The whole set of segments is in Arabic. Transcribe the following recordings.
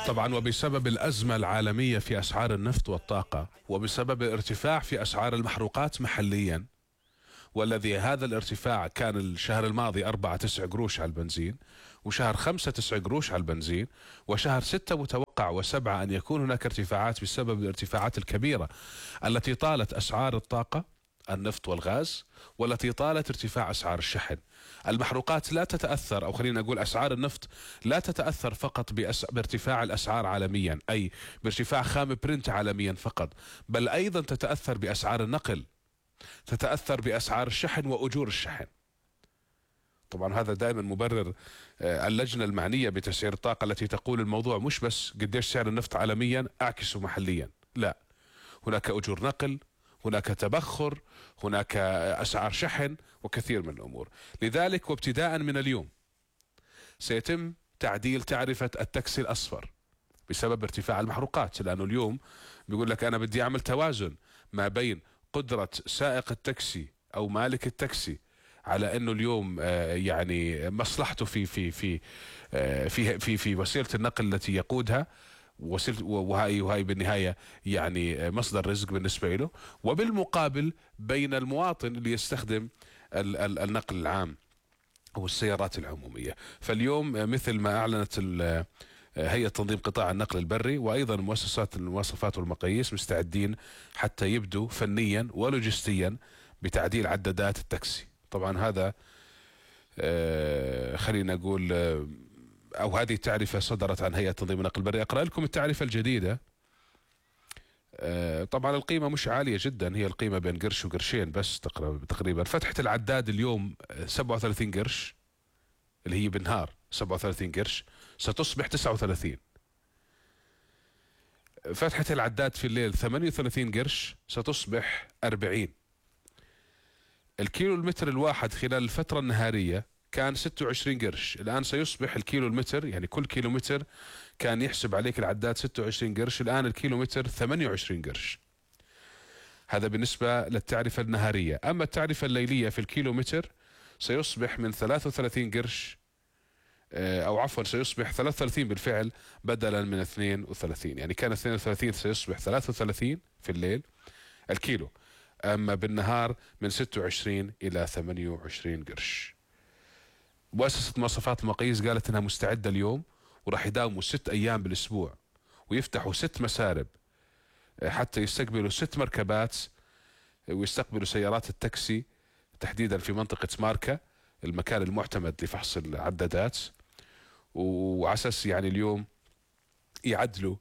طبعا وبسبب الأزمة العالمية في أسعار النفط والطاقة، وبسبب الارتفاع في أسعار المحروقات محليا، والذي هذا الارتفاع كان الشهر الماضي 4-9 قروش على البنزين، وشهر 5-9 قروش على البنزين، وشهر 6 متوقع و7 أن يكون هناك ارتفاعات بسبب الارتفاعات الكبيرة التي طالت أسعار الطاقة النفط والغاز، والتي طالت ارتفاع أسعار الشحن. المحروقات لا تتأثر، أو خلينا نقول أسعار النفط لا تتأثر فقط بارتفاع الأسعار عالميا، أي بارتفاع خام برنت عالميا فقط، بل أيضا تتأثر بأسعار النقل، تتأثر بأسعار الشحن وأجور الشحن. طبعا هذا دائما مبرر اللجنة المعنية بتسعير الطاقة التي تقول الموضوع مش بس قديش سعر النفط عالميا أعكسه محليا، لا، هناك أجور نقل، هناك تبخر، هناك أسعار شحن وكثير من الأمور. لذلك وابتداء من اليوم سيتم تعديل تعرفة التاكسي الأصفر بسبب ارتفاع المحروقات، لأنه اليوم بيقول لك أنا بدي أعمل توازن ما بين قدرة سائق التاكسي أو مالك التاكسي على انه اليوم يعني مصلحته في وسيله النقل التي يقودها، وهي بالنهايه يعني مصدر رزق بالنسبه له، وبالمقابل بين المواطن اللي يستخدم النقل العام او السيارات العموميه. فاليوم مثل ما اعلنت هيئة تنظيم قطاع النقل البري وأيضا مؤسسات المواصفات والمقاييس مستعدين حتى يبدوا فنيا ولوجستيا بتعديل عدادات التاكسي. طبعا هذا خلينا نقول أو هذه التعرفة صدرت عن هيئة تنظيم النقل البري. أقرأ لكم التعرفة الجديدة. طبعا القيمة مش عالية جدا، هي القيمة بين قرش وقرشين بس تقريبا. فتحة العداد اليوم 37 قرش اللي هي بالنهار 37 قرش ستصبح 39. فتحة العداد في الليل 38 قرش ستصبح 40. الكيلو المتر الواحد خلال الفترة النهارية كان 26 قرش، الآن سيصبح الكيلو المتر، يعني كل كيلو متر كان يحسب عليك العداد 26 قرش، الآن الكيلو متر 28 قرش. هذا بالنسبة للتعرفة النهارية. أما التعرفة الليلية في الكيلو متر سيصبح من 33 قرش، أو عفوا سيصبح 33 بالفعل بدلا من 32، يعني كان 32 سيصبح 33 في الليل الكيلو، أما بالنهار من 26 إلى 28 قرش. مؤسسة مواصفات المقاييس قالت أنها مستعدة اليوم وراح يداوموا 6 أيام بالأسبوع ويفتحوا 6 مسارب حتى يستقبلوا 6 مركبات ويستقبلوا سيارات التاكسي تحديدا في منطقة ماركة، المكان المعتمد لفحص العدادات، وعساس يعني اليوم يعدلوا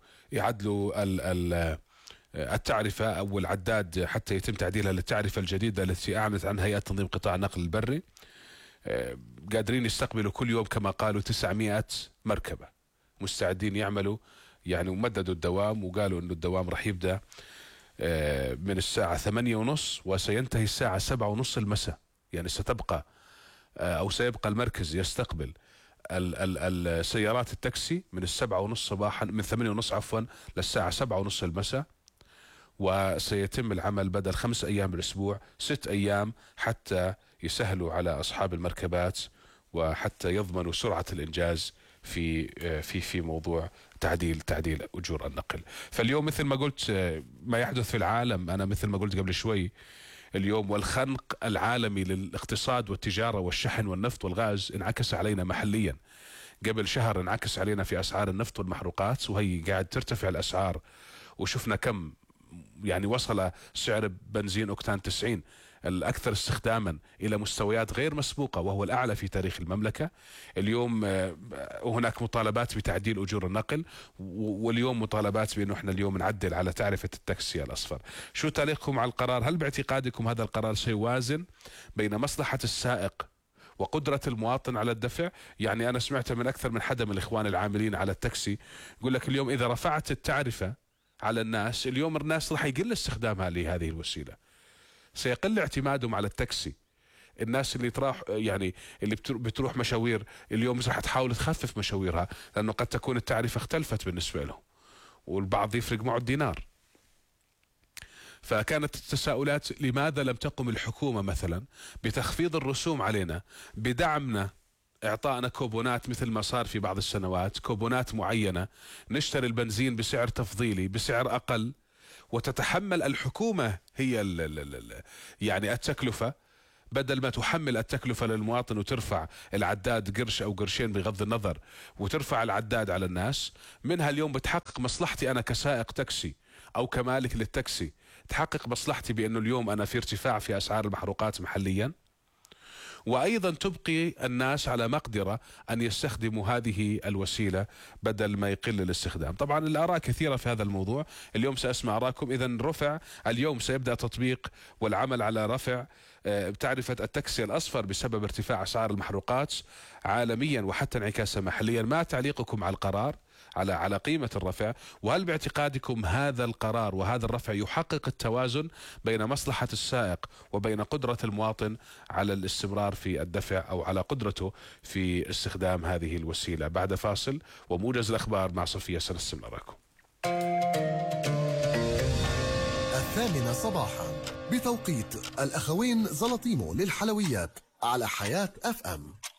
التعرفة أو العداد حتى يتم تعديلها للتعرفة الجديدة التي أعلنت عنها هيئة تنظيم قطاع النقل البري. قادرين يستقبلوا كل يوم كما قالوا 900 مركبة، مستعدين يعملوا يعني، ومددوا الدوام وقالوا أنه الدوام راح يبدأ من الساعة 8:30 وسينتهي الساعة 7:30 المساء. يعني ستبقى أو سيبقى المركز يستقبل السيارات التاكسي من 7:30 صباحا، من 8:30 عفوا للساعة 7:30 المساء، وسيتم العمل بدل 5 أيام بالأسبوع 6 أيام حتى يسهلوا على أصحاب المركبات وحتى يضمنوا سرعة الإنجاز في موضوع تعديل أجور النقل. فاليوم مثل ما قلت ما يحدث في العالم، أنا مثل ما قلت قبل شوي اليوم والخنق العالمي للاقتصاد والتجارة والشحن والنفط والغاز انعكس علينا محليا. قبل شهر انعكس علينا في أسعار النفط والمحروقات، وهي قاعد ترتفع الأسعار، وشفنا كم يعني وصل سعر بنزين أوكتان 90 الأكثر استخداما إلى مستويات غير مسبوقة، وهو الأعلى في تاريخ المملكة. اليوم هناك مطالبات بتعديل أجور النقل، واليوم مطالبات بأنه احنا اليوم نعدل على تعرفة التاكسي الأصفر. شو تعليقكم على القرار؟ هل باعتقادكم هذا القرار سيوازن بين مصلحة السائق وقدرة المواطن على الدفع؟ يعني أنا سمعت من أكثر من حدا من الإخوان العاملين على التاكسي يقول لك اليوم إذا رفعت التعرفة على الناس، اليوم الناس راح يقل استخدامها لهذه الوسيلة، سيقل اعتمادهم على التاكسي. الناس اللي تروح يعني اللي بتروح مشاوير اليوم راح تحاول تخفف مشاويرها، لأنه قد تكون التعرفة اختلفت بالنسبة له، والبعض يفرق معه الدينار. فكانت التساؤلات لماذا لم تقم الحكومة مثلا بتخفيض الرسوم علينا، بدعمنا إعطائنا كوبونات مثل ما صار في بعض السنوات، كوبونات معينة نشتري البنزين بسعر تفضيلي بسعر أقل، وتتحمل الحكومة هي يعني التكلفة، بدل ما تحمل التكلفة للمواطن وترفع العداد قرش أو قرشين بغض النظر، وترفع العداد على الناس. منها اليوم بتحقق مصلحتي أنا كسائق تاكسي أو كمالك للتاكسي، تحقق مصلحتي بأنه اليوم أنا في ارتفاع في أسعار المحروقات محليا، وأيضا تبقي الناس على مقدرة أن يستخدموا هذه الوسيلة بدل ما يقل الاستخدام. طبعا الآراء كثيرة في هذا الموضوع، اليوم سأسمع آراءكم. إذا رفع اليوم، سيبدأ تطبيق والعمل على رفع تعرفة التاكسي الأصفر بسبب ارتفاع أسعار المحروقات عالميا وحتى انعكاسها محليا. ما تعليقكم على القرار، على قيمة الرفع؟ وهل باعتقادكم هذا القرار وهذا الرفع يحقق التوازن بين مصلحة السائق وبين قدرة المواطن على الاستمرار في الدفع أو على قدرته في استخدام هذه الوسيلة؟ بعد فاصل وموجز الأخبار مع صفية سنستمع معكم. 8 صباحا بتوقيت الأخوين زلطيمو للحلويات على حياة FM.